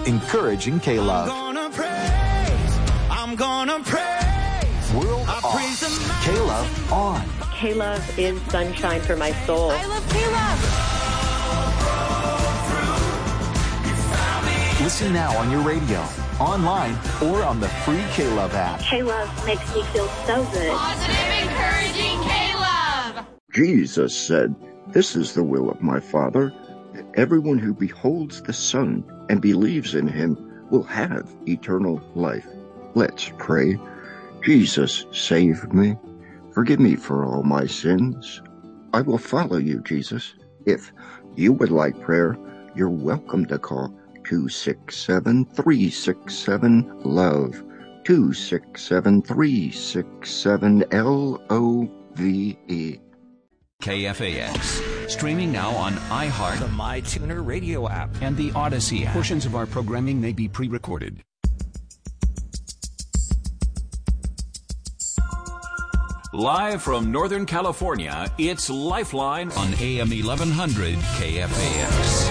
encouraging K-Love. I'm gonna praise. World off. K-Love on. K-Love is sunshine for my soul. I love K-Love. Listen now on your radio, online, or on the free K-Love app. K-Love makes me feel so good. Positive, encouraging K-Love. Jesus said, "This is the will of my Father, that everyone who beholds the Son and believes in him will have eternal life." Let's pray. Jesus, save me. Forgive me for all my sins. I will follow you, Jesus. If you would like prayer, you're welcome to call 267-367-LOVE, 267-367-LOVE. KFAX. Streaming now on iHeart, the MyTuner radio app, and the Odyssey app. Portions of our programming may be pre-recorded. Live from Northern California, it's Lifeline on AM 1100 KFAX.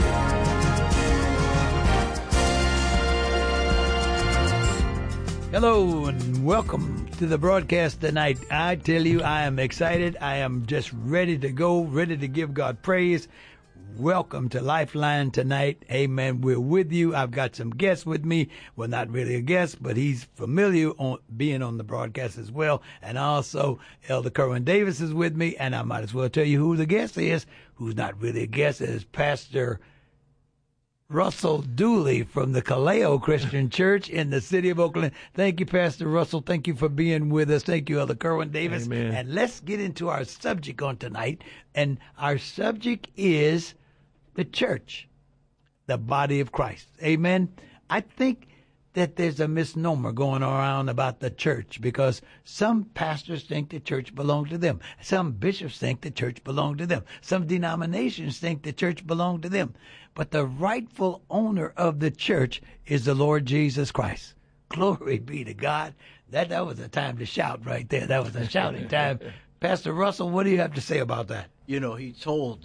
Hello and welcome to the broadcast tonight. I tell you, I am excited. I am just ready to go, ready to give God praise. Welcome to Lifeline tonight. Amen. We're with you. I've got some guests with me. Well, not really a guest, but he's familiar on being on the broadcast as well. And also, Elder Kerwin Davis is with me. And I might as well tell you who the guest is, who's not really a guest, is Pastor Russell Dooley from the Kaleo Christian Church in the city of Oakland. Thank you, Pastor Russell. Thank you for being with us. Thank you, Elder Kerwin Davis. Amen. And let's get into our subject on tonight. And our subject is the church, the body of Christ. Amen. I think that there's a misnomer going around about the church because some pastors think the church belongs to them. Some bishops think the church belongs to them. Some denominations think the church belongs to them. But the rightful owner of the church is the Lord Jesus Christ. Glory be to God. That was a time to shout right there. That was a shouting time. Pastor Russell, what do you have to say about that? You know, he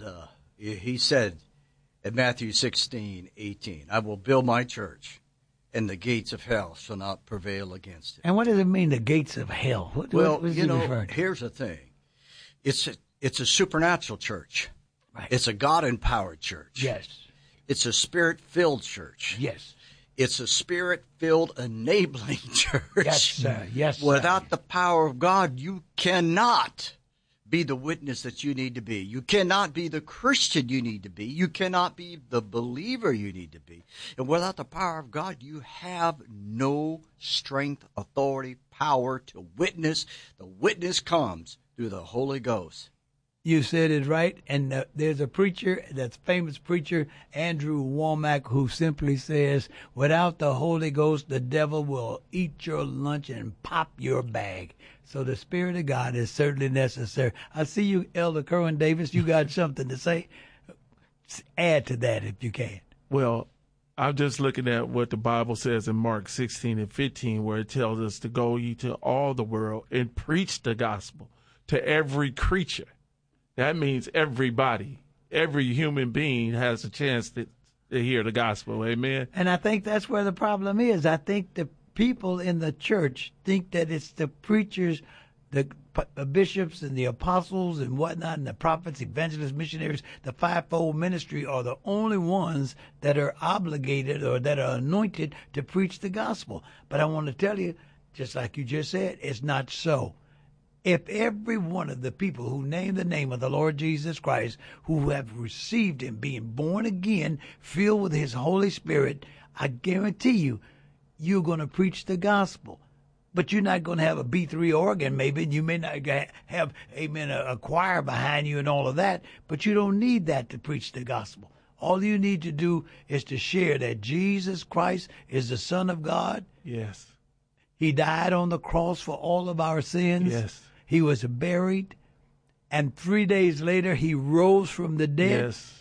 said in Matthew 16:18, "I will build my church, and the gates of hell shall not prevail against it." And what does it mean, the gates of hell? What is he referring to? Here's the thing. It's a supernatural church. Right. It's a God-empowered church. Yes. It's a Spirit-filled church. Yes. It's a Spirit-filled enabling church. Yes, sir. Yes, sir. Without the power of God, you cannot be the witness that you need to be. You cannot be the Christian you need to be. You cannot be the believer you need to be. And without the power of God, you have no strength, authority, power to witness. The witness comes through the Holy Ghost. You said it right. And there's a preacher, that's famous preacher, Andrew Womack, who simply says, without the Holy Ghost, the devil will eat your lunch and pop your bag. So the Spirit of God is certainly necessary. I see you, Elder Kerwin Davis. You got something to say? Add to that if you can. Well, I'm just looking at what the Bible says in Mark 16:15, where it tells us to go ye to all the world and preach the gospel to every creature. That means everybody, every human being has a chance to hear the gospel. Amen. And I think that's where the problem is. I think the people in the church think that it's the preachers, the bishops and the apostles and whatnot, and the prophets, evangelists, missionaries, the fivefold ministry are the only ones that are obligated or that are anointed to preach the gospel. But I want to tell you, just like you just said, it's not so. If every one of the people who name the name of the Lord Jesus Christ, who have received him, being born again, filled with his Holy Spirit, I guarantee you, you're going to preach the gospel. But you're not going to have a B3 organ, maybe. You may not have, amen, a choir behind you and all of that. But you don't need that to preach the gospel. All you need to do is to share that Jesus Christ is the Son of God. Yes. He died on the cross for all of our sins. Yes. He was buried. And 3 days later, he rose from the dead. Yes.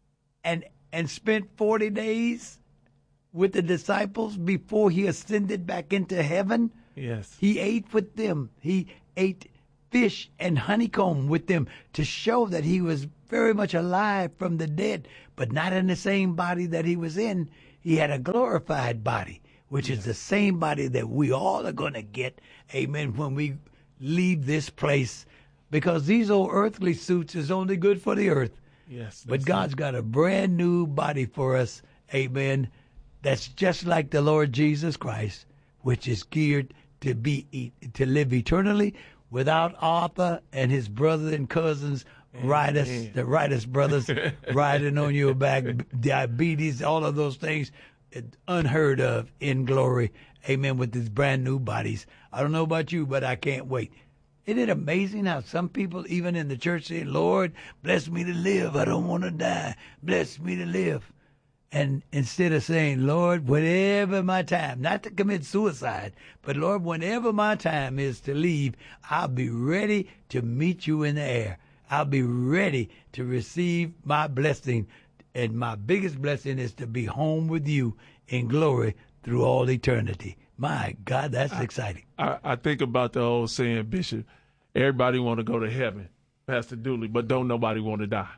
And spent 40 days with the disciples before he ascended back into heaven. Yes. He ate with them. He ate fish and honeycomb with them to show that he was very much alive from the dead, but not in the same body that he was in. He had a glorified body, which is the same body that we all are going to get, amen, when we leave this place. Because these old earthly suits is only good for the earth. Yes. But God's got a brand new body for us, amen, that's just like the Lord Jesus Christ, which is geared to live eternally without Arthur and his brothers and cousins, the Riders brothers riding on your back, diabetes, all of those things unheard of in glory, amen, with these brand new bodies. I don't know about you, but I can't wait. Isn't it amazing how some people, even in the church, say, Lord, bless me to live. I don't want to die. Bless me to live. And instead of saying, Lord, whenever my time, not to commit suicide, but Lord, whenever my time is to leave, I'll be ready to meet you in the air. I'll be ready to receive my blessing. And my biggest blessing is to be home with you in glory through all eternity. My God, that's exciting. I think about the old saying, Bishop, everybody want to go to heaven, Pastor Dooley, but don't nobody want to die.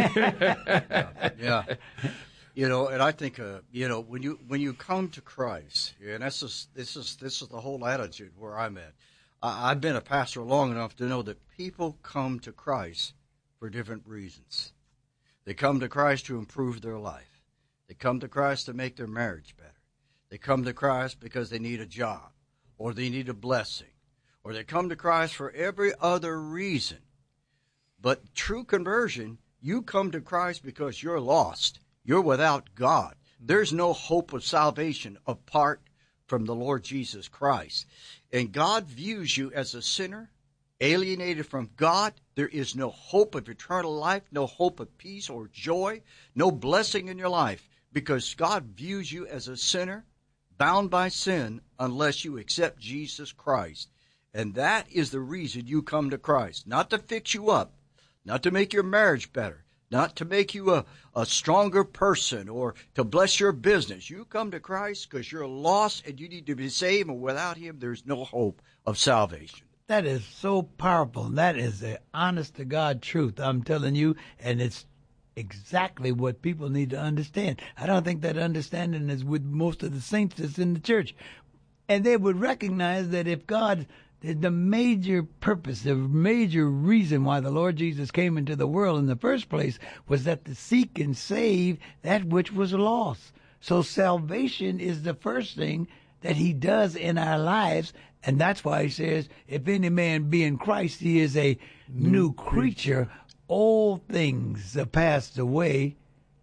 Yeah. And I think, when you come to Christ, and this is the whole attitude where I'm at. I've been a pastor long enough to know that people come to Christ for different reasons. They come to Christ to improve their life. They come to Christ to make their marriage better. They come to Christ because they need a job, or they need a blessing, or they come to Christ for every other reason. But true conversion, you come to Christ because you're lost. You're without God. There's no hope of salvation apart from the Lord Jesus Christ. And God views you as a sinner, alienated from God. There is no hope of eternal life, no hope of peace or joy, no blessing in your life, because God views you as a sinner, bound by sin, unless you accept Jesus Christ. And that is the reason you come to Christ, not to fix you up, not to make your marriage better, not to make you a stronger person or to bless your business. You come to Christ because you're lost and you need to be saved, and without him, there's no hope of salvation. That is so powerful. That is the honest-to-God truth, I'm telling you, and it's exactly what people need to understand. I don't think that understanding is with most of the saints that's in the church. And they would recognize that if God, the major purpose, the major reason why the Lord Jesus came into the world in the first place was that to seek and save that which was lost. So salvation is the first thing that he does in our lives, and that's why he says, if any man be in Christ, he is a new creature. Old things have passed away,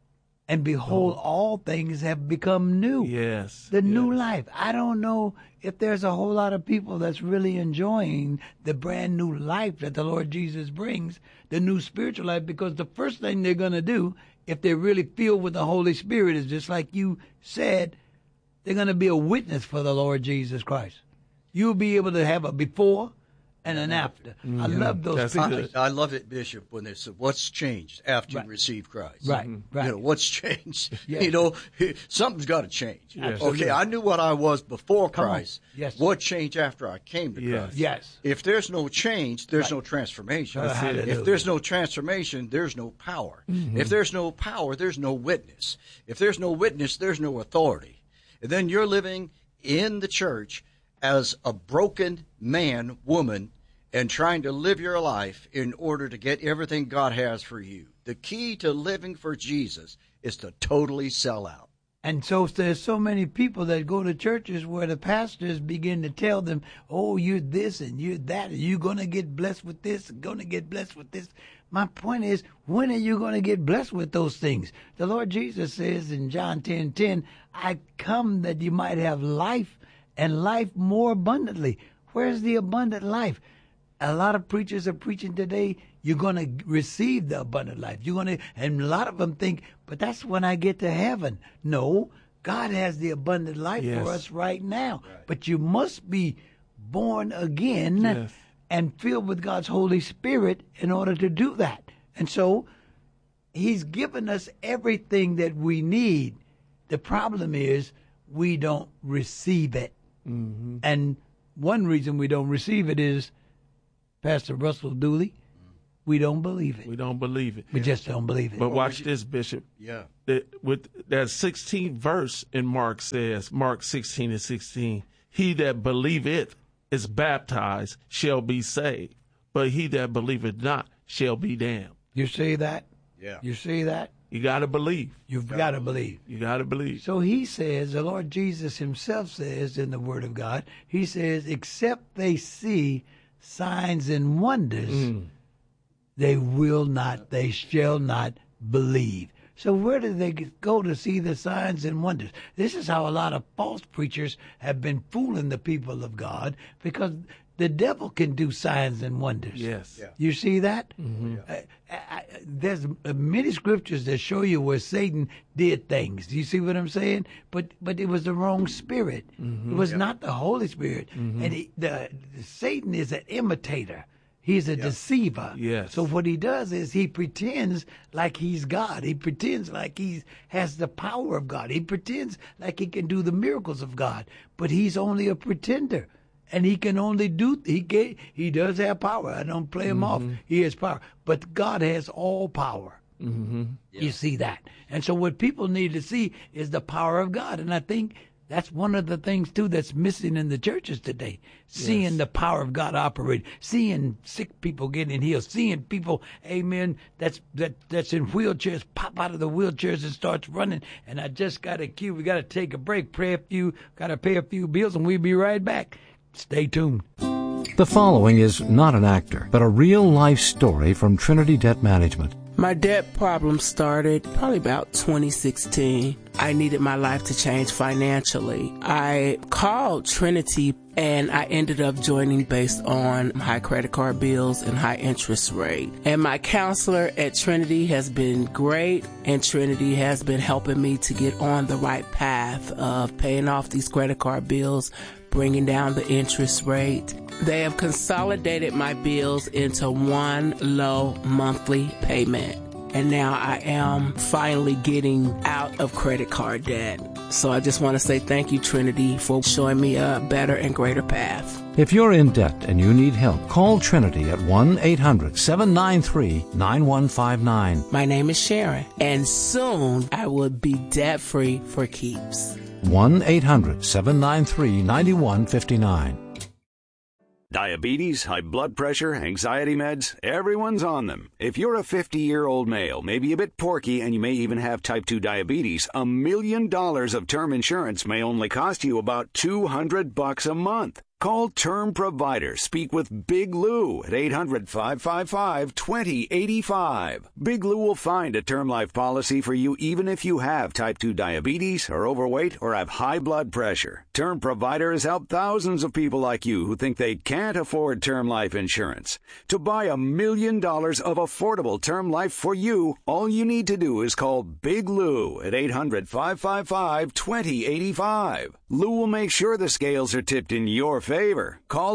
and behold, all things have become new. Yes. The new life. I don't know if there's a whole lot of people that's really enjoying the brand new life that the Lord Jesus brings, the new spiritual life, because the first thing they're going to do, if they're really filled with the Holy Spirit, is just like you said, they're going to be a witness for the Lord Jesus Christ. You'll be able to have a before and an after. I love those pictures. I love it, Bishop, when they say, what's changed after you receive Christ? Right, right. What's changed? Yes. Something's got to change. Yes. Okay, I knew what I was before Christ. Yes. What changed after I came to Christ? Yes. If there's no change, there's no transformation. If there's no transformation, there's no power. If there's no power, there's no witness. If there's no witness, there's no authority. And then you're living in the church as a broken man, woman, and trying to live your life in order to get everything God has for you. The key to living for Jesus is to totally sell out. And so there's so many people that go to churches where the pastors begin to tell them, oh, you're this and you're that, and you're going to get blessed with this, and going to get blessed with this. My point is, when are you going to get blessed with those things? The Lord Jesus says in John 10:10, I come that you might have life and life more abundantly. Where's the abundant life? A lot of preachers are preaching today, you're going to receive the abundant life. And a lot of them think, but that's when I get to heaven. No, God has the abundant life for us right now. Right. But you must be born again and filled with God's Holy Spirit in order to do that. And so he's given us everything that we need. The problem is we don't receive it. Mm-hmm. And one reason we don't receive it is, Pastor Russell Dooley, We don't believe it. We don't believe it. We just don't believe it. But watch this, Bishop. Yeah. With that 16th verse in Mark says, Mark 16:16, he that believeth is baptized shall be saved, but he that believeth not shall be damned. You see that? Yeah. You see that? You got to believe. You've got to believe. You got to believe. So he says, the Lord Jesus himself says in the Word of God, he says, except they see signs and wonders, they shall not believe. So where do they go to see the signs and wonders? This is how a lot of false preachers have been fooling the people of God, because the devil can do signs and wonders. Yes. Yeah. You see that? Mm-hmm. There's many scriptures that show you where Satan did things. Do you see what I'm saying? But it was the wrong spirit. It was not the Holy Spirit. And Satan is an imitator. He's a deceiver. Yes. So what he does is he pretends like he's God. He pretends like he has the power of God. He pretends like he can do the miracles of God. But he's only a pretender. And he can only he does have power. I don't play him off. He has power. But God has all power. You see that. And so what people need to see is the power of God. And I think that's one of the things, too, that's missing in the churches today. Seeing the power of God operate, seeing sick people getting healed, seeing people, amen, that's in wheelchairs pop out of the wheelchairs and starts running. And I just got a cue. We got to take a break, got to pay a few bills, and we'll be right back. Stay tuned. The following is not an actor, but a real-life story from Trinity Debt Management. My debt problem started probably about 2016. I needed my life to change financially. I called Trinity and I ended up joining based on high credit card bills and high interest rate. And my counselor at Trinity has been great, and Trinity has been helping me to get on the right path of paying off these credit card bills, bringing down the interest rate. They have consolidated my bills into one low monthly payment. And now I am finally getting out of credit card debt. So I just want to say thank you, Trinity, for showing me a better and greater path. If you're in debt and you need help, call Trinity at 1-800-793-9159. My name is Sharon, and soon I will be debt-free for keeps. 1-800-793-9159. Diabetes, high blood pressure, anxiety meds, everyone's on them. If you're a 50-year-old male, maybe a bit porky, and you may even have type 2 diabetes, $1 million of term insurance may only cost you about $200 a month. Call Term Provider. Speak with Big Lou at 800-555-2085. Big Lou will find a term life policy for you even if you have type 2 diabetes, are overweight, or have high blood pressure. Term Provider has helped thousands of people like you who think they can't afford term life insurance. To buy $1 million of affordable term life for you, all you need to do is call Big Lou at 800-555-2085. Lou will make sure the scales are tipped in your favor. Call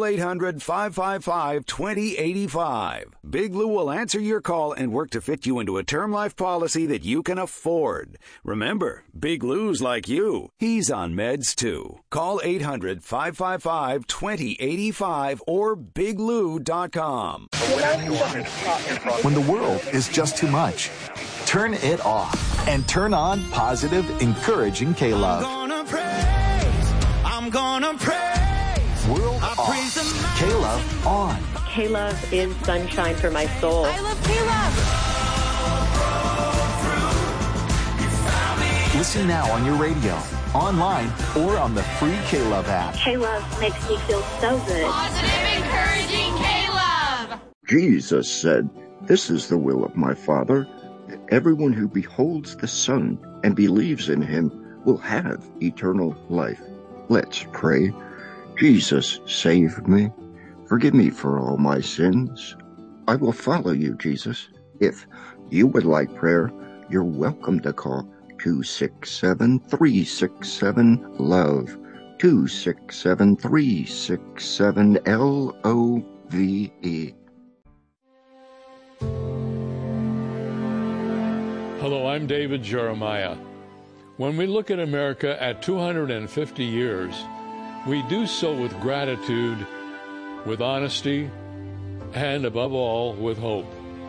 800-555-2085. Big Lou will answer your call and work to fit you into a term life policy that you can afford. Remember, Big Lou's like you. He's on meds too. Call 800-555-2085 or biglou.com. When the world is just too much, turn it off and turn on positive, encouraging K-Love. I'm gonna praise. World off. K-Love on. K-Love is sunshine for my soul. I love K-Love. Listen now on your radio, online, or on the free K-Love app. K-Love makes me feel so good. Positive, encouraging K-Love. Jesus said, "This is the will of my Father, that everyone who beholds the Son and believes in him will have eternal life." Let's pray. Jesus, save me. Forgive me for all my sins. I will follow you, Jesus. If you would like prayer, you're welcome to call 267-367-LOVE, 267-367-LOVE. Hello, I'm David Jeremiah. When we look at America at 250 years, we do so with gratitude, with honesty, and above all, with hope.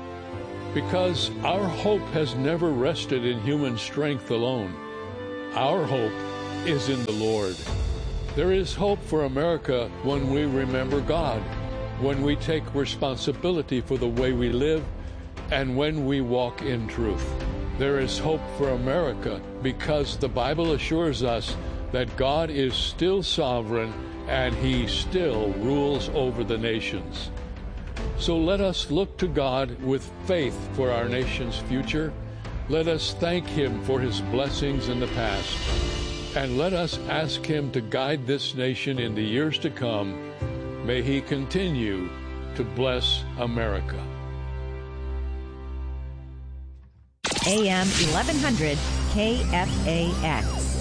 because our hope has never rested in human strength alone. Our hope is in the Lord. There is hope for America when we remember God, when we take responsibility for the way we live, and when we walk in truth. There is hope for America because the Bible assures us that God is still sovereign and He still rules over the nations. So let us look to God with faith for our nation's future. Let us thank Him for His blessings in the past. And let us ask Him to guide this nation in the years to come. May He continue to bless America. AM 1100 KFAX.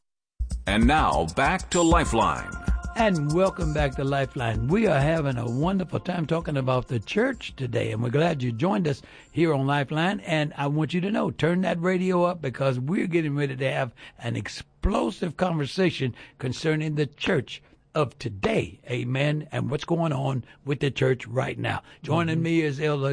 And now back to Lifeline. And welcome back to Lifeline. We are having a wonderful time talking about the church today, and we're glad you joined us here on Lifeline. And I want you to know, turn that radio up because we're getting ready to have an explosive conversation concerning the church of today, amen, and what's going on with the church right now. Joining me is Elder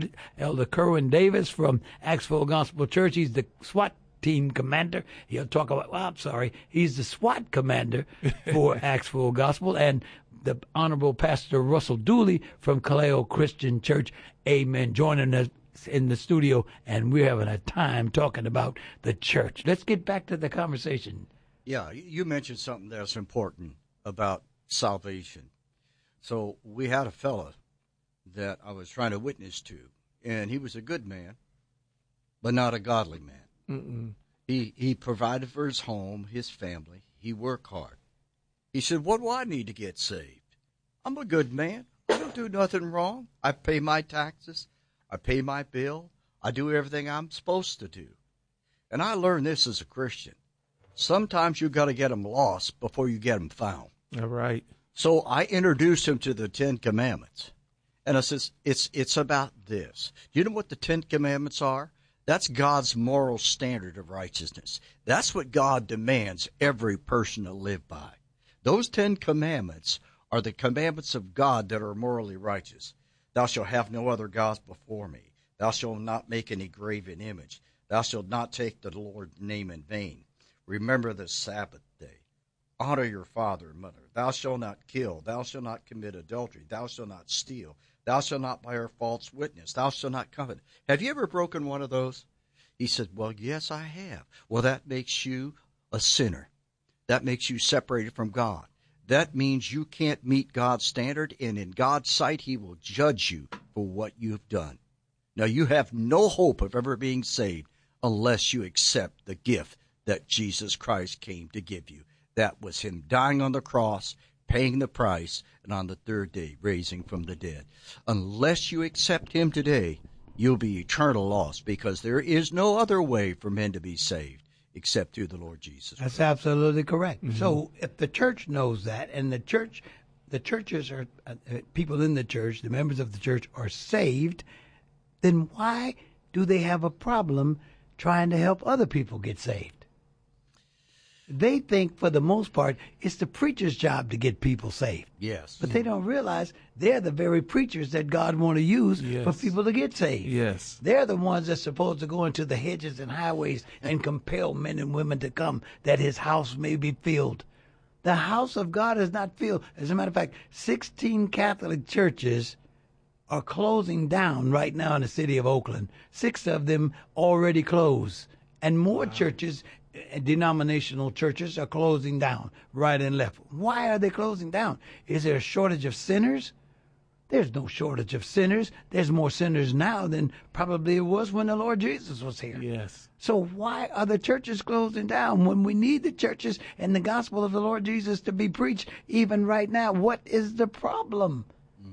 Kerwin Davis from Axville Gospel Church. He's the SWAT team commander. He'll talk about, he's the SWAT commander for Axville Gospel, and the Honorable Pastor Russell Dooley from Kaleo Christian Church, amen, joining us in the studio, and we're having a time talking about the church. Let's get back to the conversation. Yeah, you mentioned something that's important about salvation. So we had a fella that I was trying to witness to, and he was a good man, but not a godly man. He provided for his home, his family. He worked hard. He said, what do I need to get saved? I'm a good man. I don't do nothing wrong. I pay my taxes. I pay my bill. I do everything I'm supposed to do. And I learned this as a Christian. Sometimes you got to get them lost before you get them found. All right. So I introduced him to the Ten Commandments. And I says, it's about this. Do you know what the Ten Commandments are? That's God's moral standard of righteousness. That's what God demands every person to live by. Those 10 commandments are the commandments of God that are morally righteous. Thou shalt have no other gods before me. Thou shalt not make any graven image. Thou shalt not take the Lord's name in vain. Remember the Sabbath day. Honor your father and mother. Thou shalt not kill. Thou shalt not commit adultery. Thou shalt not steal. Thou shalt not bear false witness. Thou shalt not covet. Have you ever broken one of those? He said, well, yes, I have. Well, that makes you a sinner. That makes you separated from God. That means you can't meet God's standard, and in God's sight, He will judge you for what you've done. Now, you have no hope of ever being saved unless you accept the gift that Jesus Christ came to give you. That was Him dying on the cross, paying the price, and on the third day raising from the dead. Unless you accept Him today, you'll be eternal lost, because there is no other way for men to be saved except through the Lord Jesus Christ. That's absolutely correct. Mm-hmm. So if the church knows that, and the churches are people in the church, the members of the church are saved, then why do they have a problem trying to help other people get saved? They think, for the most part, it's the preacher's job to get people saved. Yes. But they don't realize they're the very preachers that God want to use for people to get saved. Yes. They're the ones that's supposed to go into the hedges and highways and compel men and women to come, that His house may be filled. The house of God is not filled. As a matter of fact, 16 Catholic churches are closing down right now in the city of Oakland. 6 of them already closed. And more churches, denominational churches, are closing down right and left. Why are they closing down? Is there a shortage of sinners? There's no shortage of sinners. There's more sinners now than probably it was when the Lord Jesus was here. Yes. So why are the churches closing down when we need the churches and the gospel of the Lord Jesus to be preached even right now? What is the problem?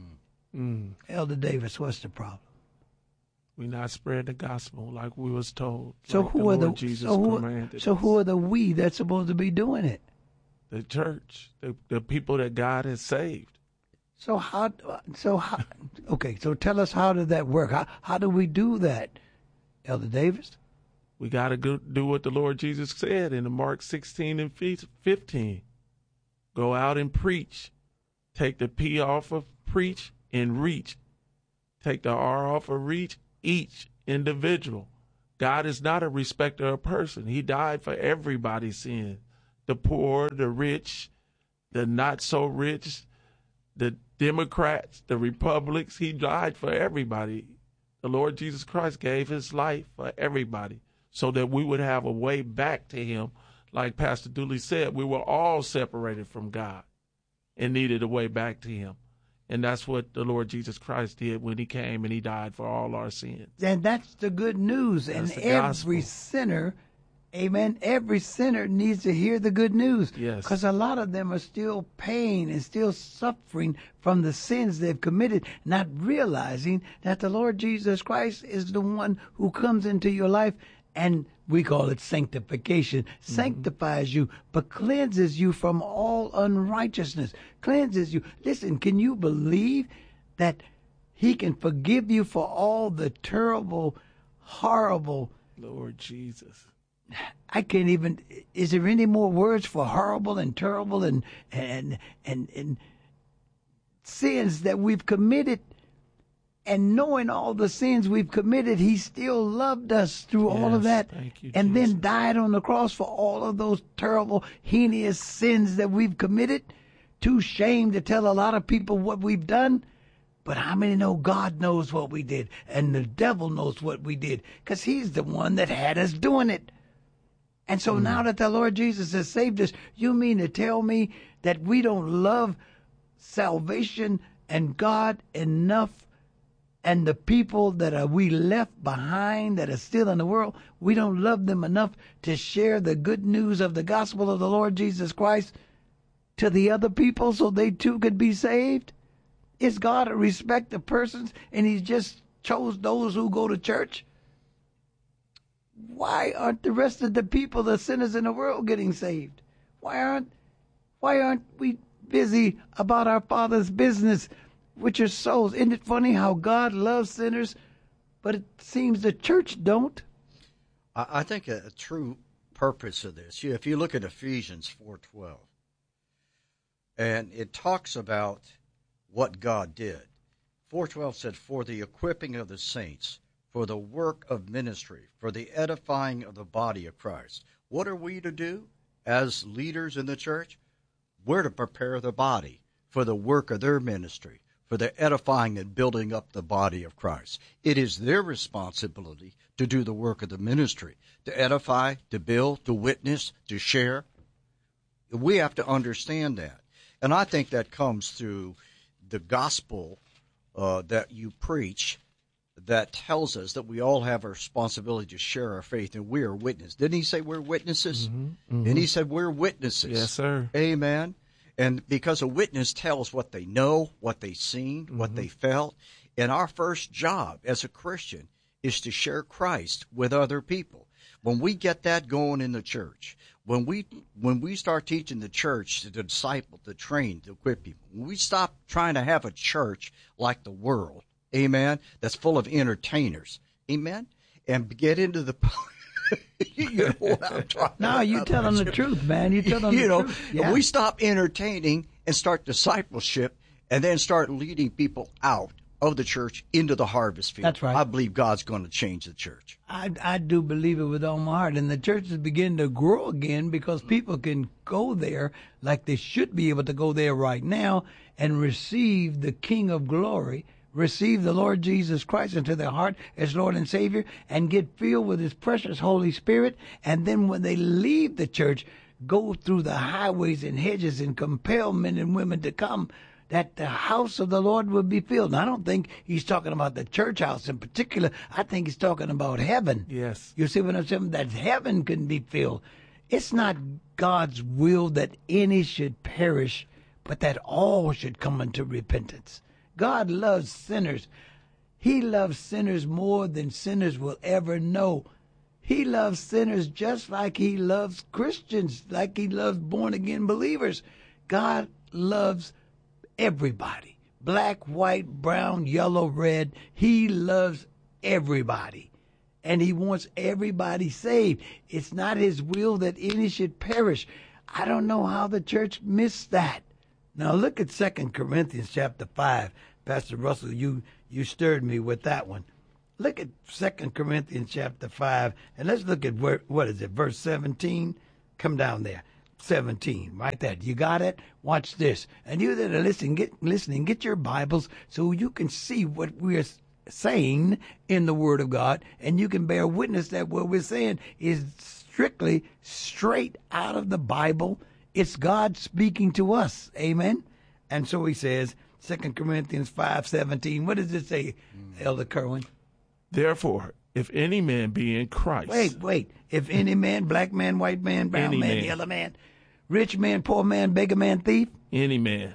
Elder Davis, what's the problem? We not spread the gospel like we was told. So like who are the Jesus commanded so us. who are the we that's supposed to be doing it? The church, the people that God has saved. So how? Okay, so tell us, how did that work? How do we do that, Elder Davis? We got to do what the Lord Jesus said in Mark 16 and 15. Go out and preach. Take the P off of preach and reach. Take the R off of reach. Each individual. God is not a respecter of person. He died for everybody's sin. The poor, the rich, the not so rich, the Democrats, the Republicans. He died for everybody. The Lord Jesus Christ gave his life for everybody so that we would have a way back to him. Like Pastor Dooley said, we were all separated from God and needed a way back to him. And that's what the Lord Jesus Christ did when he came and he died for all our sins. And that's the good news. That's and the every gospel. sinner, amen, every sinner needs to hear the good news. Yes. Because a lot of them are still paying and still suffering from the sins they've committed, not realizing that the Lord Jesus Christ is the one who comes into your life, and we call it sanctification, sanctifies you, but cleanses you from all unrighteousness, cleanses you. Listen, can you believe that he can forgive you for all the terrible, horrible, Lord Jesus. I can't even, is there any more words for horrible and terrible and sins that we've committed? And knowing all the sins we've committed, he still loved us through all of that. Thank you, and Jesus. then died on the cross for all of those terrible, heinous sins that we've committed. Too shame to tell a lot of people what we've done. But how many know God knows what we did? And the devil knows what we did. Because he's the one that had us doing it. And so now that the Lord Jesus has saved us, you mean to tell me that we don't love salvation and God enough? And the people that we left behind that are still in the world, we don't love them enough to share the good news of the gospel of the Lord Jesus Christ to the other people so they too could be saved? Is God a respect of persons and he just chose those who go to church? Why aren't the rest of the people, the sinners in the world, getting saved? Why aren't we busy about our Father's business, which are souls? Isn't it funny how God loves sinners, but it seems the church don't? I think a true purpose of this, if you look at Ephesians 4:12, and it talks about what God did. 4:12 said, for the equipping of the saints, for the work of ministry, for the edifying of the body of Christ. What are we to do as leaders in the church? We're to prepare the body for the work of their ministry, for the edifying and building up the body of Christ. It is their responsibility to do the work of the ministry, to edify, to build, to witness, to share. We have to understand that. And I think that comes through the gospel that you preach, that tells us that we all have a responsibility to share our faith, and we are witnesses. Didn't he say we're witnesses? And he said we're witnesses. Yes, sir. Amen. And because a witness tells what they know, what they've seen, what they felt. And our first job as a Christian is to share Christ with other people. When we get that going in the church, when we start teaching the church to disciple, to train, to equip people, when we stop trying to have a church like the world, amen, that's full of entertainers, amen, and get into the you know what I'm talking No, about. you telling the truth, man. You telling the truth. Yeah. We stop entertaining and start discipleship, and then start leading people out of the church into the harvest field. That's right. I believe God's going to change the church. I do believe it with all my heart. And the churches begin to grow again because people can go there like they should be able to go there right now and receive the King of Glory, receive the Lord Jesus Christ into their heart as Lord and Savior, and get filled with His precious Holy Spirit. And then when they leave the church, go through the highways and hedges and compel men and women to come, that the house of the Lord will be filled. And I don't think he's talking about the church house in particular. I think he's talking about heaven. Yes. You see what I'm saying? That heaven can be filled. It's not God's will that any should perish, but that all should come unto repentance. God loves sinners. He loves sinners more than sinners will ever know. He loves sinners just like he loves Christians, like he loves born-again believers. God loves everybody. Black, white, brown, yellow, red. He loves everybody. And he wants everybody saved. It's not his will that any should perish. I don't know how the church missed that. Now look at 2 Corinthians chapter 5. Pastor Russell, you stirred me with that one. Look at 2 Corinthians chapter 5, and let's look at verse 17? Come down there. 17, right there. You got it? Watch this. And you that are listening, get your Bibles so you can see what we're saying in the Word of God, and you can bear witness that what we're saying is strictly straight out of the Bible. It's God speaking to us. Amen? And so he says, 2 Corinthians 5:17. What does it say, Elder Kerwin? Therefore, if any man be in Christ. Wait. If any man, black man, white man, brown man, yellow man, rich man, poor man, beggar man, thief. Any man.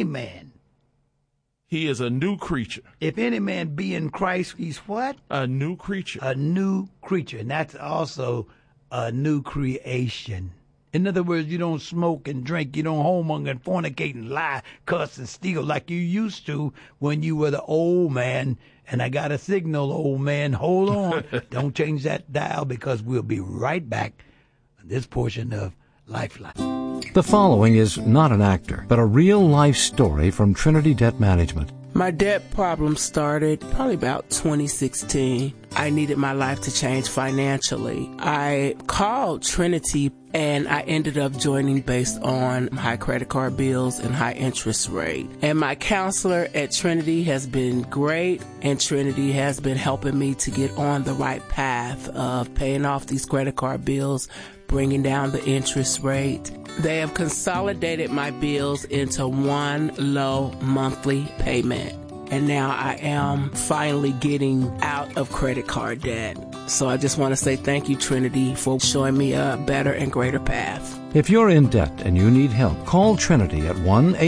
He is a new creature. If any man be in Christ, he's what? A new creature. A new creature. And that's also a new creation. In other words, you don't smoke and drink. You don't homemonger and fornicate and lie, cuss and steal like you used to when you were the old man. And I got a signal, old man. Hold on. Don't change that dial, because we'll be right back on this portion of Lifeline. The following is not an actor, but a real-life story from Trinity Debt Management. My debt problem started probably about 2016. I needed my life to change financially. I called Trinity and I ended up joining based on high credit card bills and high interest rate. And my counselor at Trinity has been great, and Trinity has been helping me to get on the right path of paying off these credit card bills, bringing down the interest rate. They have consolidated my bills into one low monthly payment. And now I am finally getting out of credit card debt. So I just want to say thank you, Trinity, for showing me a better and greater path. If you're in debt and you need help, call Trinity at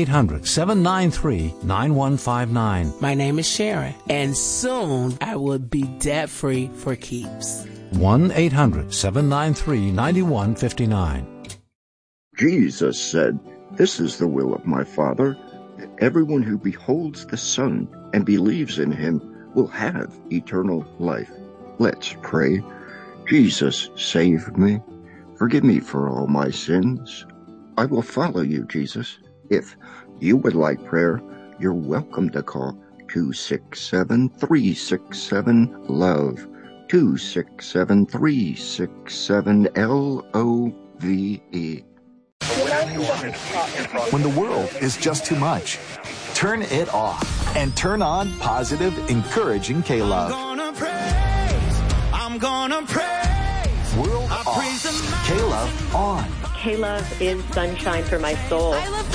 1-800-793-9159. My name is Sharon, and soon I will be debt-free for keeps. 1-800-793-9159. Jesus said, "This is the will of my Father, that everyone who beholds the Son and believes in him will have eternal life." Let's pray. Jesus, save me. Forgive me for all my sins. I will follow you, Jesus. If you would like prayer, you're welcome to call 267-367-LOVE, 267-367-LOVE. When the world is just too much, turn it off and turn on positive, encouraging K-Love. I'm gonna praise. World off. K-Love on. K-Love is sunshine for my soul. I love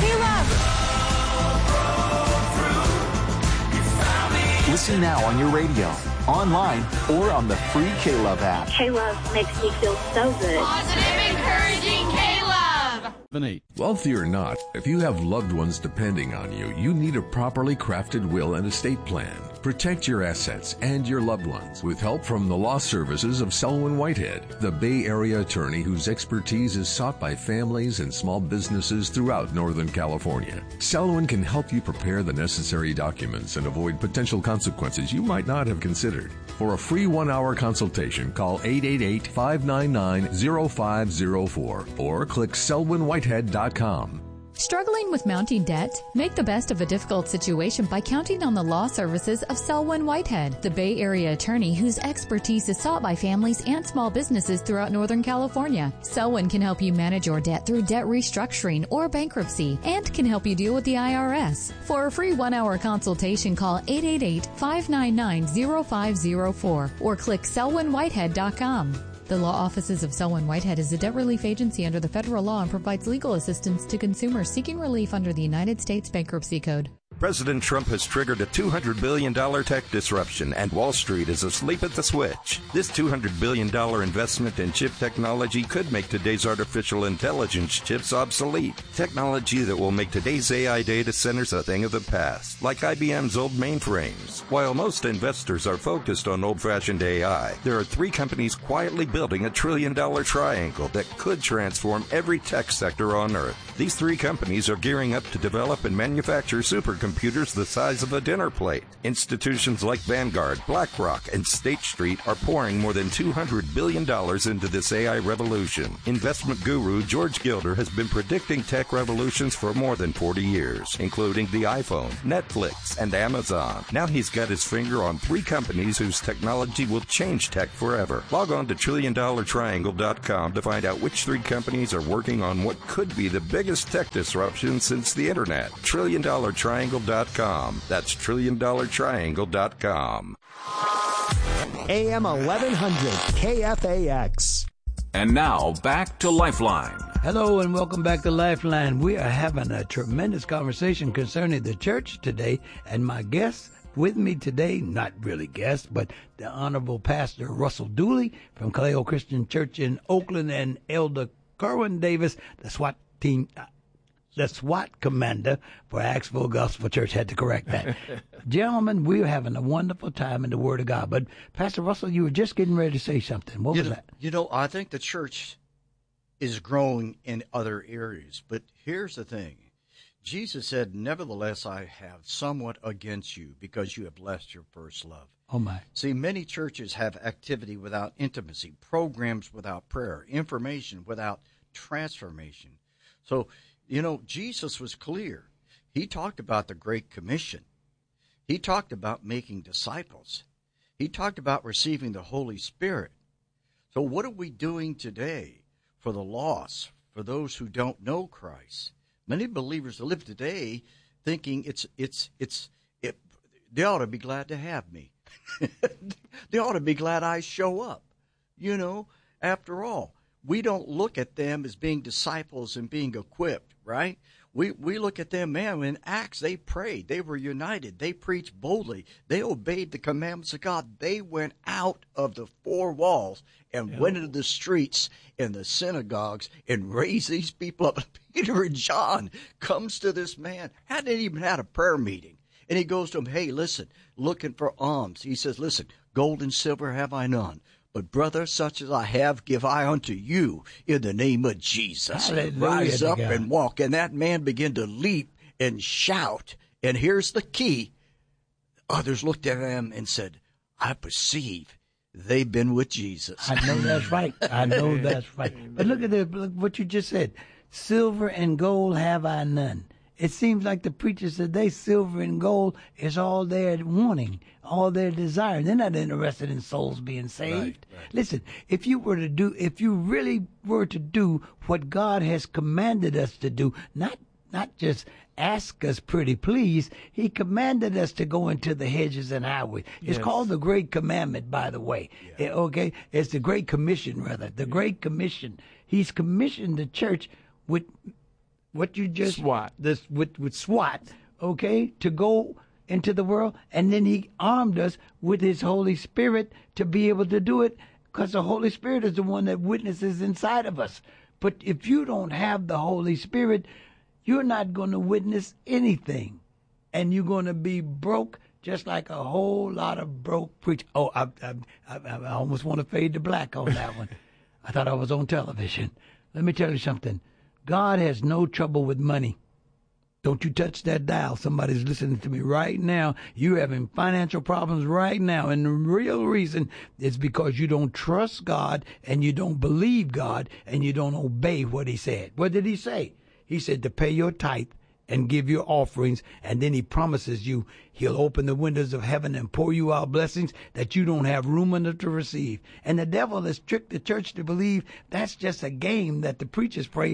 K-Love. Listen now on your radio, online, or on the free K-Love app. K-Love makes me feel so good. Positive, encouraging K-Love. Wealthy or not, if you have loved ones depending on you, you need a properly crafted will and estate plan. Protect your assets and your loved ones with help from the law services of Selwyn Whitehead, the Bay Area attorney whose expertise is sought by families and small businesses throughout Northern California. Selwyn can help you prepare the necessary documents and avoid potential consequences you might not have considered. For a free 1-hour consultation, call 888-599-0504 or click selwynwhitehead.com. Struggling with mounting debt? Make the best of a difficult situation by counting on the law services of Selwyn Whitehead, the Bay Area attorney whose expertise is sought by families and small businesses throughout Northern California. Selwyn can help you manage your debt through debt restructuring or bankruptcy and can help you deal with the IRS. For a free 1-hour consultation, call 888-599-0504 or click selwynwhitehead.com. The law offices of Selwyn Whitehead is a debt relief agency under the federal law and provides legal assistance to consumers seeking relief under the United States Bankruptcy Code. President Trump has triggered a $200 billion tech disruption, and Wall Street is asleep at the switch. This $200 billion investment in chip technology could make today's artificial intelligence chips obsolete. Technology that will make today's AI data centers a thing of the past, like IBM's old mainframes. While most investors are focused on old-fashioned AI, there are 3 companies quietly building a $1 trillion triangle that could transform every tech sector on Earth. These 3 companies are gearing up to develop and manufacture supercomputers computers the size of a dinner plate. Institutions like Vanguard, BlackRock, and State Street are pouring more than $200 billion into this AI revolution. Investment guru George Gilder has been predicting tech revolutions for more than 40 years, including the iPhone, Netflix, and Amazon. Now he's got his finger on 3 companies whose technology will change tech forever. Log on to TrillionDollarTriangle.com to find out which 3 companies are working on what could be the biggest tech disruption since the internet. TrillionDollarTriangle.com. That's TrillionDollarTriangle.com. AM 1100 KFAX. And now back to Lifeline. Hello and welcome back to Lifeline. We are having a tremendous conversation concerning the church today, and my guest with me today, not really guest, but the Honorable Pastor Russell Dooley from Kaleo Christian Church in Oakland, and Elder Kerwin Davis, the SWAT commander for Axville Gospel Church. Had to correct that. Gentlemen, we're having a wonderful time in the Word of God. But Pastor Russell, you were just getting ready to say something. What was that? I think the church is growing in other areas. But here's the thing. Jesus said, nevertheless, I have somewhat against you because you have left your first love. Oh, my. See, many churches have activity without intimacy, programs without prayer, information without transformation. So, Jesus was clear. He talked about the Great Commission. He talked about making disciples. He talked about receiving the Holy Spirit. So what are we doing today for the lost, for those who don't know Christ? Many believers live today thinking they ought to be glad to have me. They ought to be glad I show up. After all, we don't look at them as being disciples and being equipped, right? We look at them, man, in Acts, they prayed. They were united. They preached boldly. They obeyed the commandments of God. They went out of the 4 walls and went into the streets and the synagogues and raised these people up. Peter and John comes to this man, hadn't even had a prayer meeting. And he goes to him, hey, listen, looking for alms. He says, listen, gold and silver have I none. But, brother, such as I have, give I unto you in the name of Jesus. Hallelujah. Rise up and walk. And that man began to leap and shout. And here's the key. Others looked at him and said, I perceive they've been with Jesus. I know that's right. I know that's right. But look at what you just said. Silver and gold have I none. It seems like the preachers today, silver and gold is all they're wanting, all they're desiring. They're not interested in souls being saved. Right. Listen, if you really were to do what God has commanded us to do, not just ask us pretty please, He commanded us to go into the hedges and highways. It's called the Great Commandment, by the way. Yeah. Okay? It's the Great Commission, rather. The Great Commission. He's commissioned the church with what you just SWAT. With SWAT, okay, to go into the world, and then He armed us with His Holy Spirit to be able to do it, because the Holy Spirit is the one that witnesses inside of us. But if you don't have the Holy Spirit, you're not going to witness anything, and you're going to be broke, just like a whole lot of broke preachers. Oh, I almost want to fade to black on that one. I thought I was on television. Let me tell you something. God has no trouble with money. Don't you touch that dial. Somebody's listening to me right now. You're having financial problems right now. And the real reason is because you don't trust God and you don't believe God and you don't obey what He said. What did He say? He said to pay your tithe and give your offerings, and then He promises you He'll open the windows of heaven and pour you out blessings that you don't have room enough to receive. And the devil has tricked the church to believe that's just a game that the preachers play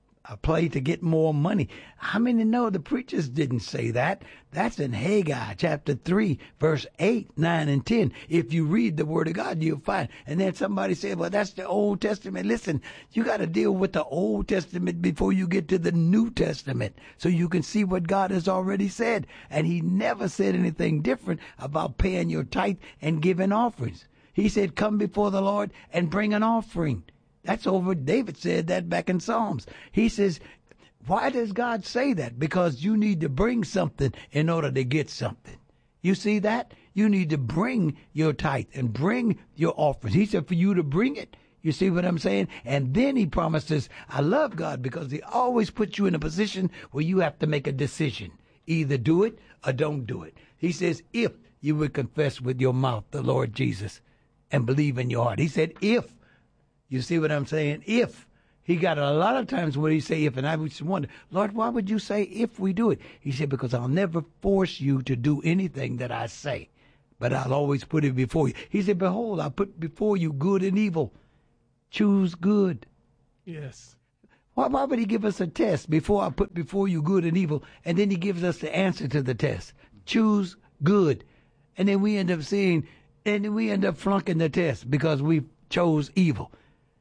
to get more money. How many know the preachers didn't say that? That's in Haggai chapter 3, verse 8, 9, and 10. If you read the Word of God, you'll find. And then somebody said, well, that's the Old Testament. Listen, you got to deal with the Old Testament before you get to the New Testament, so you can see what God has already said. And He never said anything different about paying your tithe and giving offerings. He said, come before the Lord and bring an offering. That's over. David said that back in Psalms. He says, why does God say that? Because you need to bring something in order to get something. You see that? You need to bring your tithe and bring your offerings. He said for you to bring it. You see what I'm saying? And then He promises, I love God because He always puts you in a position where you have to make a decision. Either do it or don't do it. He says, if you would confess with your mouth the Lord Jesus and believe in your heart. He said, if. You see what I'm saying? If. He got a lot of times when he say if, and I would wonder, Lord, why would you say if we do it? He said, because I'll never force you to do anything that I say, but I'll always put it before you. He said, behold, I put before you good and evil. Choose good. Yes. Why would he give us a test before I put before you good and evil, and then he gives us the answer to the test? Choose good. And then we end up flunking the test because we chose evil.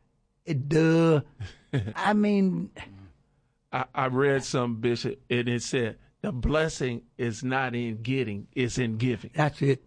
I mean, I read some, Bishop, and it said the blessing is not in getting, it's in giving. That's it.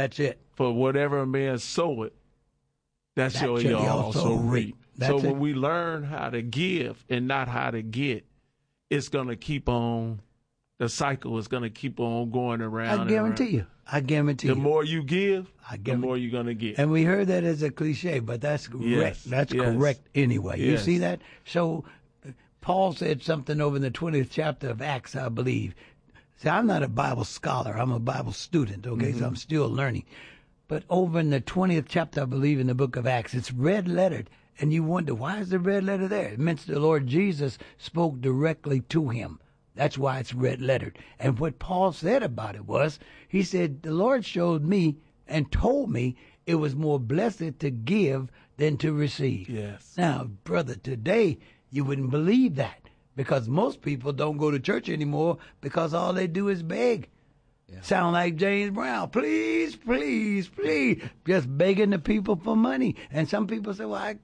For whatever a man soweth, that's what he also reap. So when we learn how to give and not how to get, it's going to keep on, the cycle is going to keep on going around. I guarantee you. The more you give, the more you're going to get. And we heard that as a cliche, but that's correct. Yes. That's correct anyway. Yes. You see that? So Paul said something over in the 20th chapter of Acts, I believe. See, I'm not a Bible scholar. I'm a Bible student, okay? So I'm still learning. But over in the 20th chapter, I believe, in the book of Acts, it's red-lettered. And you wonder, why is the red letter there? It means the Lord Jesus spoke directly to him. That's why it's red-lettered. And what Paul said about it was, he said, the Lord showed me and told me it was more blessed to give than to receive. Yes. Now, brother, today you wouldn't believe that because most people don't go to church anymore because all they do is beg. Yeah. Sound like James Brown. Please, please, please. Just begging the people for money. And some people say, well,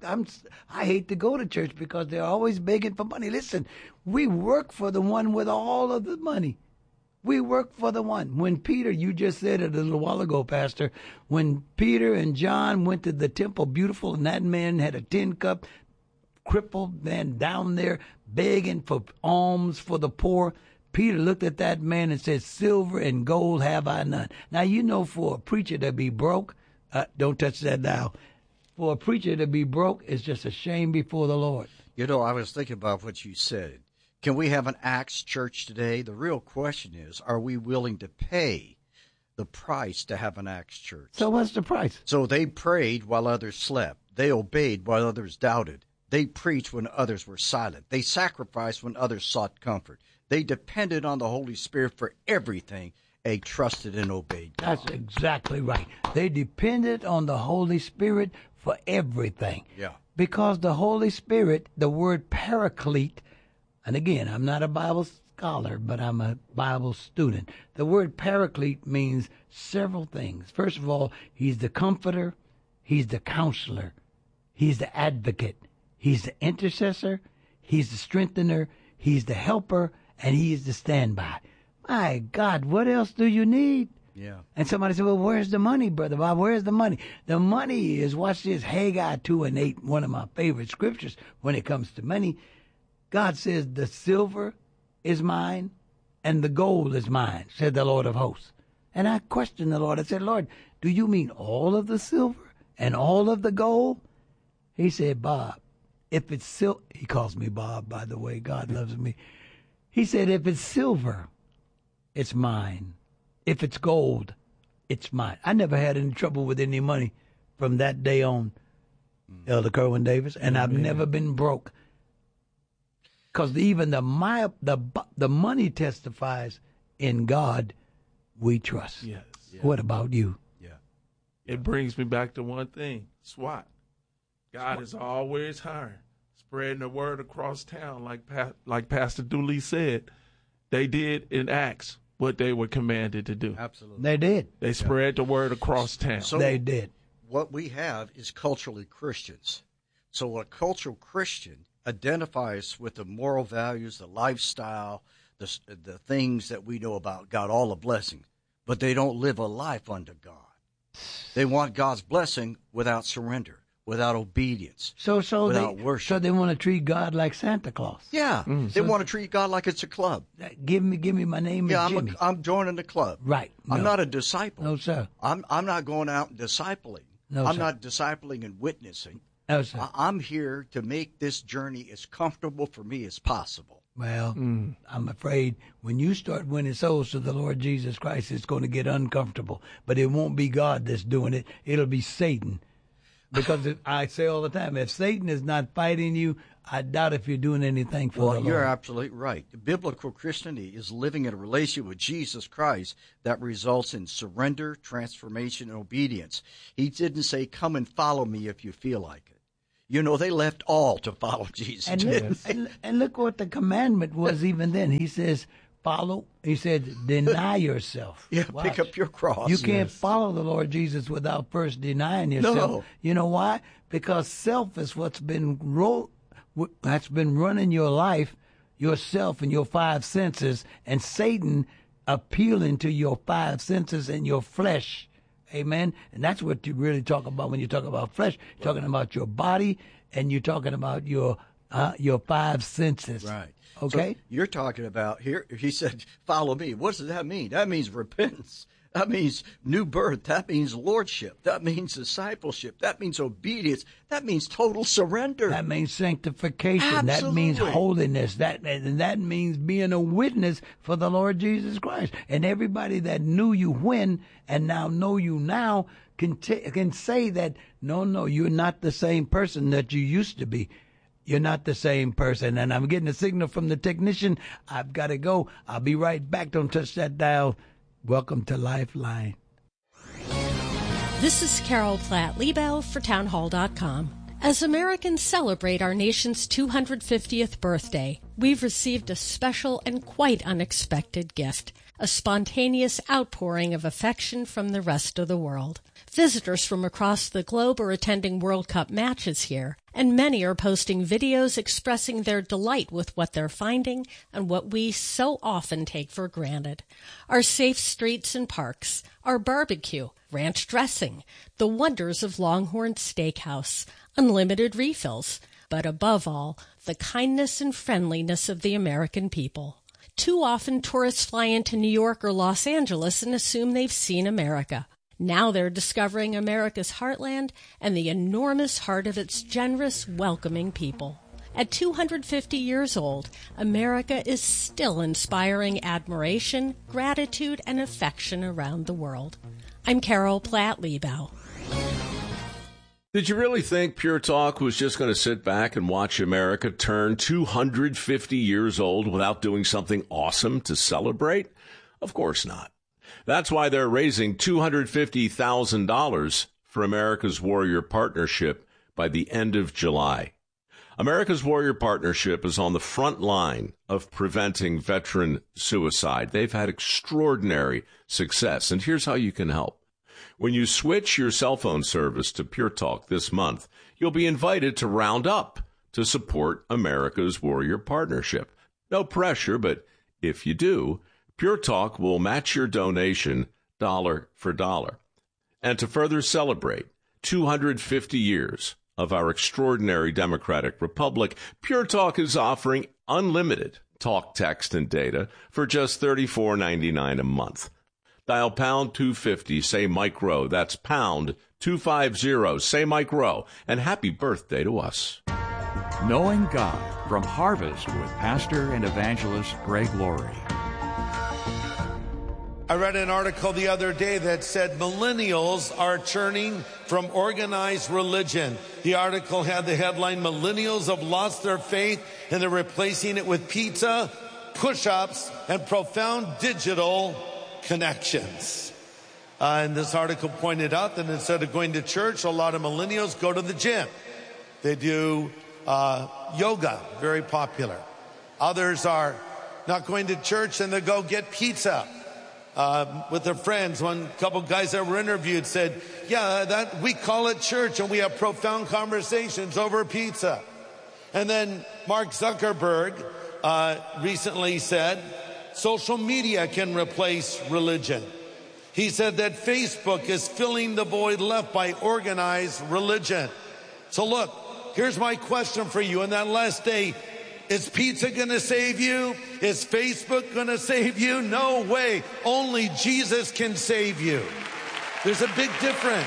I hate to go to church because they're always begging for money. Listen, we work for the one with all of the money. We work for the one. When Peter, you just said it a little while ago, Pastor, when Peter and John went to the temple, beautiful, and that man had a tin cup, crippled man down there begging for alms for the poor, Peter looked at that man and said, silver and gold have I none. Now, you know, for a preacher to be broke, don't touch that now. For a preacher to be broke is just a shame before the Lord. You know, I was thinking about what you said. Can we have an Acts church today? The real question is, are we willing to pay the price to have an Acts church? So what's the price? So they prayed while others slept. They obeyed while others doubted. They preached when others were silent. They sacrificed when others sought comfort. They depended on the Holy Spirit for everything. They trusted and obeyed God. That's exactly right. They depended on the Holy Spirit for everything. Yeah. Because the Holy Spirit, the word paraclete, and again, I'm not a Bible scholar, but I'm a Bible student. The word paraclete means several things. First of all, he's the comforter, he's the counselor, he's the advocate, he's the intercessor, he's the strengthener, he's the helper, and he is the standby. My God, what else do you need? Yeah. And somebody said, well, where's the money, Brother Bob? Where's the money? The money is, watch this, Haggai 2:8, one of my favorite scriptures when it comes to money. God says, the silver is mine and the gold is mine, said the Lord of hosts. And I questioned the Lord. I said, Lord, do you mean all of the silver and all of the gold? He said, Bob, if it's silver, he calls me Bob, by the way, God loves me. He said, if it's silver, it's mine. If it's gold, it's mine. I never had any trouble with any money from that day on, Elder Kerwin Davis, and I've never been broke. Because even the money testifies, in God we trust. Yes. Yeah. What about you? Yeah. It brings me back to one thing, SWAT. God is always hiring, spreading the word across town, like Pastor Dooley said. They did in Acts what they were commanded to do. Absolutely. They did. They spread the word across town. So they did. What we have is culturally Christians. So a cultural Christian identifies with the moral values, the lifestyle, the things that we know about God, all the blessings, but they don't live a life unto God. They want God's blessing without surrender, without obedience, without worship. So they want to treat God like Santa Claus. Yeah, they want to treat God like it's a club. Give me my name is Jimmy. I'm joining the club. Right. I'm not a disciple. No, sir. I'm not going out and discipling. No, I'm sir. not discipling and witnessing. No, sir. I'm here to make this journey as comfortable for me as possible. Well, I'm afraid when you start winning souls to the Lord Jesus Christ, it's going to get uncomfortable. But it won't be God that's doing it. It'll be Satan. Because I say all the time, if Satan is not fighting you, I doubt if you're doing anything for the Lord. Well, you're absolutely right. Biblical Christianity is living in a relationship with Jesus Christ that results in surrender, transformation, and obedience. He didn't say, come and follow me if you feel like it. You know, they left all to follow Jesus. And look what the commandment was even then. He says, follow. He said, deny yourself. Yeah, pick up your cross. You can't follow the Lord Jesus without first denying yourself. No. You know why? Because self is what's been that's been running your life, yourself and your five senses, and Satan appealing to your five senses and your flesh. Amen. And that's what you really talk about when you talk about flesh. You're talking about your body, and you're talking about your five senses. Right. Okay. So you're talking about here. He said, "Follow me." What does that mean? That means repentance. That means new birth. That means lordship. That means discipleship. That means obedience. That means total surrender. That means sanctification. Absolutely. That means holiness. That means being a witness for the Lord Jesus Christ. And everybody that knew you when and now know you now can say that, no, you're not the same person that you used to be. You're not the same person. And I'm getting a signal from the technician. I've got to go. I'll be right back. Don't touch that dial. Welcome to Lifeline. This is Carol Platt-Liebau for townhall.com. As Americans celebrate our nation's 250th birthday, we've received a special and quite unexpected gift, a spontaneous outpouring of affection from the rest of the world. Visitors from across the globe are attending World Cup matches here, and many are posting videos expressing their delight with what they're finding and what we so often take for granted. Our safe streets and parks, our barbecue, ranch dressing, the wonders of Longhorn Steakhouse, unlimited refills, but above all, the kindness and friendliness of the American people. Too often tourists fly into New York or Los Angeles and assume they've seen America. Now they're discovering America's heartland and the enormous heart of its generous, welcoming people. At 250 years old, America is still inspiring admiration, gratitude, and affection around the world. I'm Carol Platt-Liebau. Did you really think Pure Talk was just going to sit back and watch America turn 250 years old without doing something awesome to celebrate? Of course not. That's why they're raising $250,000 for America's Warrior Partnership by the end of July. America's Warrior Partnership is on the front line of preventing veteran suicide. They've had extraordinary success, and here's how you can help. When you switch your cell phone service to Pure Talk this month, you'll be invited to round up to support America's Warrior Partnership. No pressure, but if you do, Pure Talk will match your donation dollar for dollar. And to further celebrate 250 years of our extraordinary democratic republic, Pure Talk is offering unlimited talk, text, and data for just $34.99 a month. Dial pound 250, say Mike Rowe. That's pound 250, say Mike Rowe. And happy birthday to us. Knowing God from Harvest with Pastor and Evangelist Greg Laurie. I read an article the other day that said millennials are turning from organized religion. The article had the headline, "Millennials have lost their faith and they're replacing it with pizza, push-ups, and profound digital connections." And this article pointed out that instead of going to church, a lot of millennials go to the gym. They do yoga, very popular. Others are not going to church and they go get pizza with their friends. One couple guys that were interviewed said, yeah, that we call it church and we have profound conversations over pizza. And then Mark Zuckerberg recently said, social media can replace religion. He said that Facebook is filling the void left by organized religion. So look, here's my question for you. In that last day, is pizza going to save you? Is Facebook going to save you? No way. Only Jesus can save you. There's a big difference.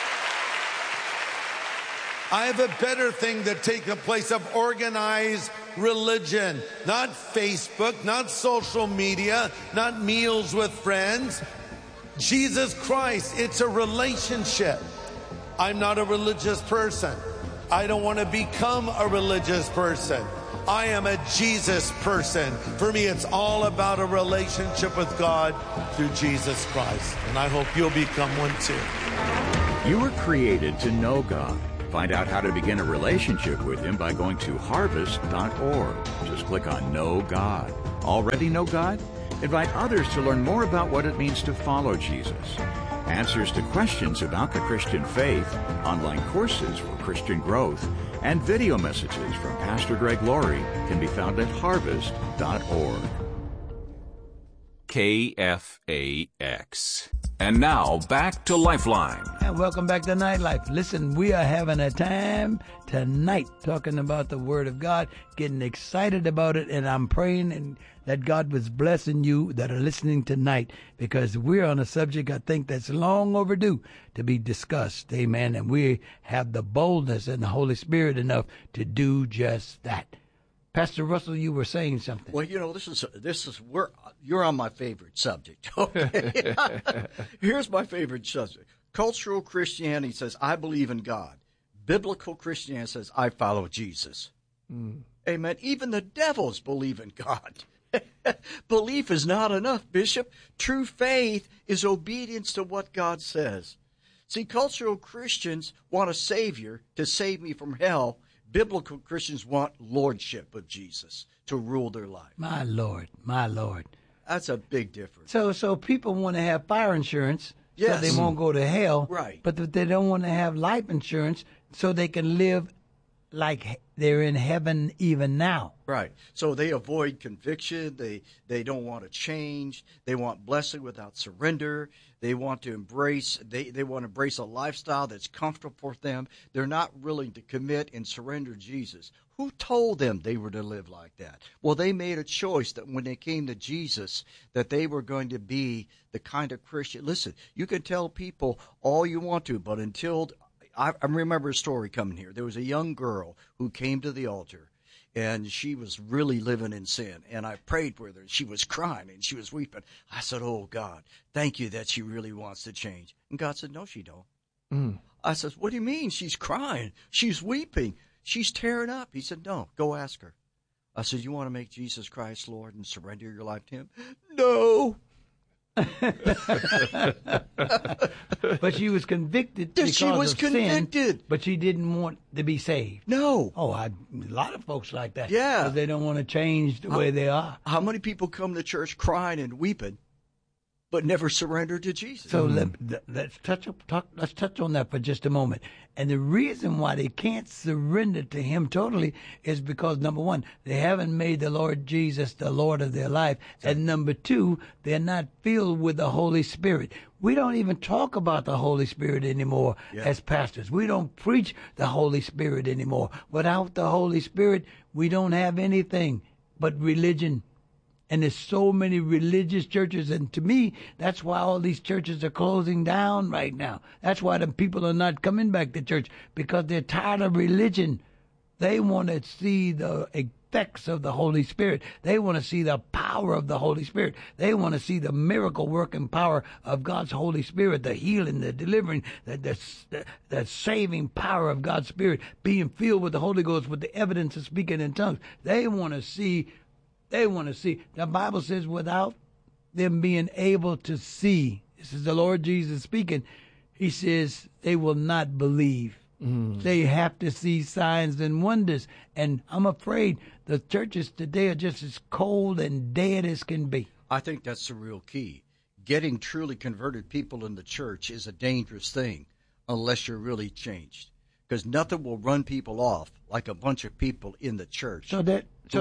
I have a better thing that takes the place of organized religion. Not Facebook, not social media, not meals with friends. Jesus Christ, it's a relationship. I'm not a religious person. I don't want to become a religious person. I am a Jesus person. For me, it's all about a relationship with God through Jesus Christ. And I hope you'll become one too. You were created to know God. Find out how to begin a relationship with Him by going to harvest.org. Just click on Know God. Already know God? Invite others to learn more about what it means to follow Jesus. Answers to questions about the Christian faith, online courses for Christian growth, and video messages from Pastor Greg Laurie can be found at harvest.org. KFAX. And now, back to Lifeline. And welcome back to Nightlife. Listen, we are having a time tonight talking about the Word of God, getting excited about it, and I'm praying that God was blessing you that are listening tonight, because we're on a subject I think that's long overdue to be discussed. Amen. And we have the boldness and the Holy Spirit enough to do just that. Pastor Russell, you were saying something. Well, this is where you're on my favorite subject. Okay. Here's my favorite subject. Cultural Christianity says, I believe in God. Biblical Christianity says, I follow Jesus. Amen. Even the devils believe in God. Belief is not enough, Bishop. True faith is obedience to what God says. See, cultural Christians want a Savior to save me from hell. Biblical Christians want lordship of Jesus to rule their life. My Lord, my Lord. That's a big difference. So people want to have fire insurance yes. so they won't go to hell. Right. But they don't want to have life insurance so they can live like they're in heaven even now. Right. So they avoid conviction. They don't want to change. They want blessing without surrender. They want to embrace a lifestyle that's comfortable for them. They're not willing to commit and surrender Jesus. Who told them they were to live like that? Well, they made a choice that when they came to Jesus that they were going to be the kind of Christian. Listen, you can tell people all you want to, but until I remember a story coming here. There was a young girl who came to the altar, and she was really living in sin. And I prayed with her. She was crying, and she was weeping. I said, oh, God, thank you that she really wants to change. And God said, no, she don't. I said, what do you mean? She's crying. She's weeping. She's tearing up. He said, no, go ask her. I said, you want to make Jesus Christ Lord and surrender your life to Him? No. But she was convicted because she was of convicted. Sin, but she didn't want to be saved. No. Oh, a lot of folks like that. Yeah. Because they don't want to change the way they are. How many people come to church crying and weeping, but never surrender to Jesus? So let's touch on that for just a moment. And the reason why they can't surrender to Him totally is because, number one, they haven't made the Lord Jesus the Lord of their life. And number two, they're not filled with the Holy Spirit. We don't even talk about the Holy Spirit anymore as pastors. We don't preach the Holy Spirit anymore. Without the Holy Spirit, we don't have anything but religion. And there's so many religious churches, and to me, that's why all these churches are closing down right now. That's why the people are not coming back to church, because they're tired of religion. They want to see the effects of the Holy Spirit. They want to see the power of the Holy Spirit. They want to see the miracle working power of God's Holy Spirit, the healing, the delivering, the saving power of God's Spirit, being filled with the Holy Ghost with the evidence of speaking in tongues. They want to see. The Bible says without them being able to see, this is the Lord Jesus speaking, He says they will not believe. They have to see signs and wonders. And I'm afraid the churches today are just as cold and dead as can be. I think that's the real key. Getting truly converted people in the church is a dangerous thing unless you're really changed. Because nothing will run people off like a bunch of people in the church. I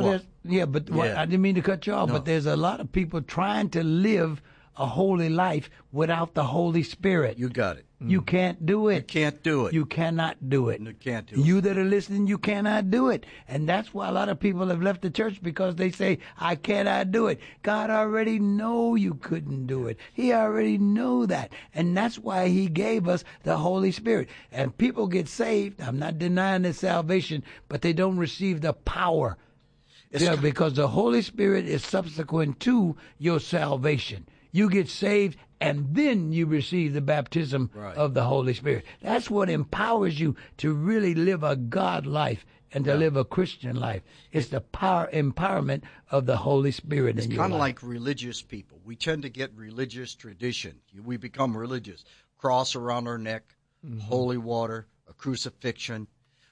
didn't mean to cut you off, but there's a lot of people trying to live a holy life without the Holy Spirit. You got it. You can't do it. You can't do it. You cannot do it. You can't do it. You that are listening, you cannot do it. And that's why a lot of people have left the church, because they say, I cannot do it. God already know you couldn't do it. He already knew that. And that's why He gave us the Holy Spirit. And people get saved. I'm not denying their salvation, but they don't receive the power. because the Holy Spirit is subsequent to your salvation. You get saved, and then you receive the baptism of the Holy Spirit. That's what empowers you to really live a God life and to live a Christian life. It's the empowerment of the Holy Spirit in your life. It's kind of like religious people. We tend to get religious tradition. We become religious. Cross around our neck, holy water, a crucifixion,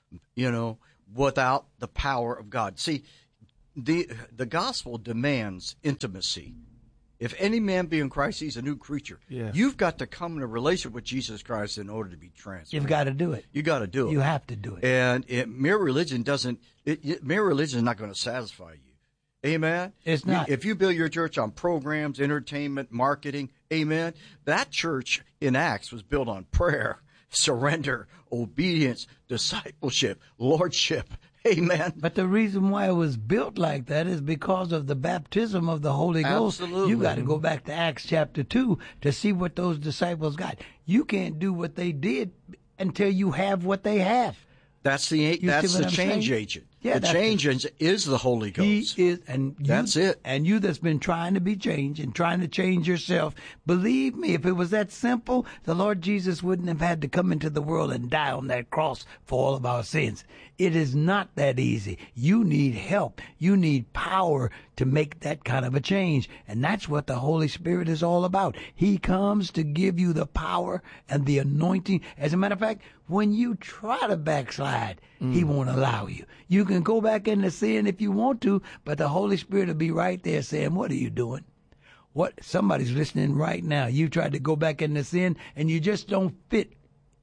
without the power of God. See, the gospel demands intimacy. If any man be in Christ, he's a new creature. Yes. You've got to come in a relationship with Jesus Christ in order to be transformed. You've got to do it. You got to do it. You have to do it. And mere religion is not going to satisfy you. Amen? It's not. If you build your church on programs, entertainment, marketing, amen, that church in Acts was built on prayer, surrender, obedience, discipleship, lordship. Amen. But the reason why it was built like that is because of the baptism of the Holy Ghost. Absolutely. You got to go back to Acts chapter 2 to see what those disciples got. You can't do what they did until you have what they have. That's the change agent. Yeah, the change agent is the Holy Ghost. He is, and that's it. And you that's been trying to be changed and trying to change yourself, believe me, if it was that simple, the Lord Jesus wouldn't have had to come into the world and die on that cross for all of our sins. It is not that easy. You need help. You need power to make that kind of a change. And that's what the Holy Spirit is all about. He comes to give you the power and the anointing. As a matter of fact, when you try to backslide, He won't allow you. You can go back into sin if you want to, but the Holy Spirit will be right there saying, what are you doing? What? Somebody's listening right now. You tried to go back into sin and you just don't fit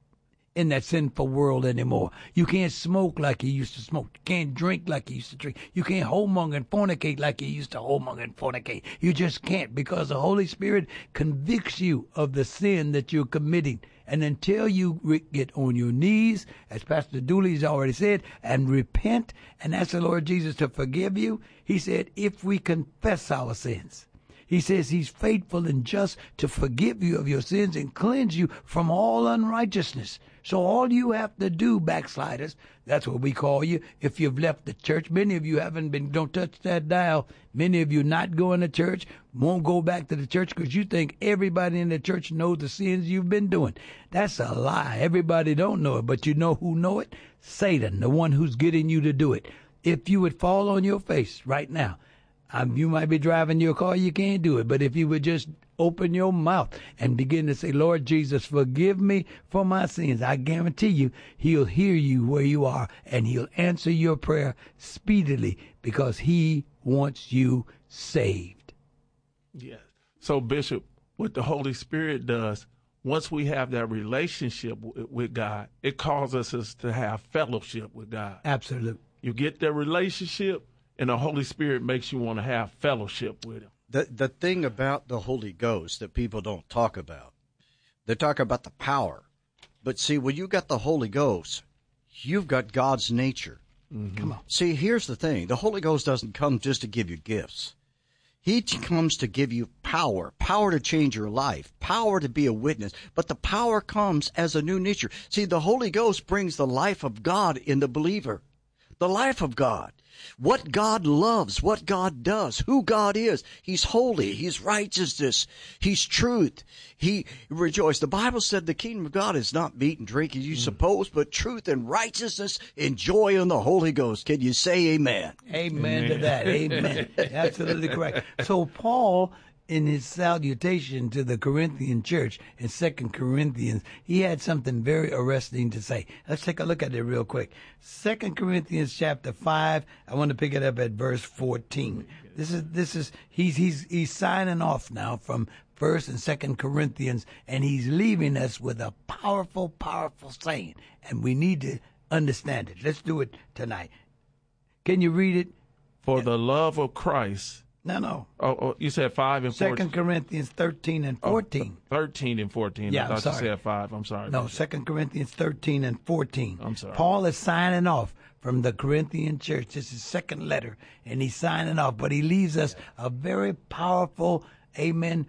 in that sinful world anymore. You can't smoke like you used to smoke. You can't drink like you used to drink. You can't homemonger and fornicate like you used to homemonger and fornicate. You just can't, because the Holy Spirit convicts you of the sin that you're committing. And until you get on your knees, as Pastor Dooley's already said, and repent and ask the Lord Jesus to forgive you, He said, if we confess our sins, He says He's faithful and just to forgive you of your sins and cleanse you from all unrighteousness. So all you have to do, backsliders, that's what we call you, if you've left the church. Many of you don't touch that dial. Many of you not going to church, won't go back to the church because you think everybody in the church knows the sins you've been doing. That's a lie. Everybody don't know it, but you know who know it? Satan, the one who's getting you to do it. If you would fall on your face right now, you might be driving your car, you can't do it. But if you would just open your mouth and begin to say, Lord Jesus, forgive me for my sins, I guarantee you, He'll hear you where you are and He'll answer your prayer speedily because He wants you saved. Yes. So, Bishop, what the Holy Spirit does, once we have that relationship with God, it causes us to have fellowship with God. Absolutely. You get that relationship, and the Holy Spirit makes you want to have fellowship with Him. The thing about the Holy Ghost that people don't talk about, they talk about the power. But see, when you got the Holy Ghost, you've got God's nature. Mm-hmm. Come on. See, here's the thing. The Holy Ghost doesn't come just to give you gifts. He comes to give you power to change your life, power to be a witness. But the power comes as a new nature. See, the Holy Ghost brings the life of God in the believer. The life of God. What God loves, what God does, who God is. He's holy, He's righteousness, He's truth. He rejoices. The Bible said the kingdom of God is not meat and drink as you suppose, but truth and righteousness and joy in the Holy Ghost. Can you say amen? Amen to that. Amen. Absolutely correct. So Paul, in his salutation to the Corinthian church in 2 Corinthians, he had something very arresting to say. Let's take a look at it real quick. 2 Corinthians chapter 5, I want to pick it up at verse 14. He's signing off now from 1st and 2nd Corinthians, and he's leaving us with a powerful, powerful saying, and we need to understand it. Let's do it tonight. Can you read it? For the love of Christ. No. Oh, you said 5 and 14. 2 Corinthians 13 and 14. 13 and 14. Yeah, I thought you said 5. I'm sorry. No, 2 Corinthians 13 and 14. I'm sorry. Paul is signing off from the Corinthian church. This is his second letter, and he's signing off. But he leaves us a very powerful, amen.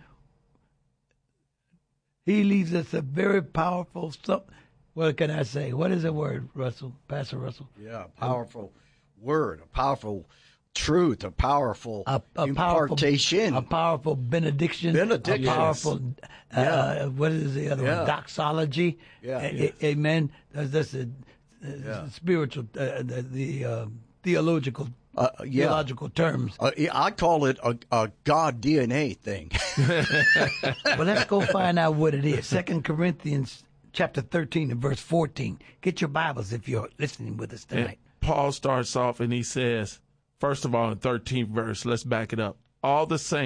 He leaves us a very powerful, what can I say? What is the word, Russell? Pastor Russell? Yeah, powerful word, a powerful truth, a powerful impartation, a powerful benediction, a powerful, what is the other one? Doxology. Amen. That's a spiritual, the theological. Theological terms. I call it a God DNA thing. Well, let's go find out what it is. 2 Corinthians chapter 13 and verse 14. Get your Bibles if you're listening with us tonight. And Paul starts off and he says, first of all, in 13th verse, let's back it up. All the saints